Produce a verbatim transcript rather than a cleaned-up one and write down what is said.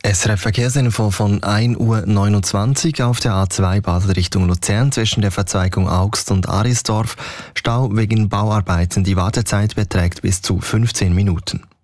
S R F Verkehrsinfo von ein Uhr neunundzwanzig auf der A zwei Basel Richtung Luzern zwischen der Verzweigung Augst und Arisdorf. Stau wegen Bauarbeiten. Die Wartezeit beträgt bis zu fünfzehn Minuten.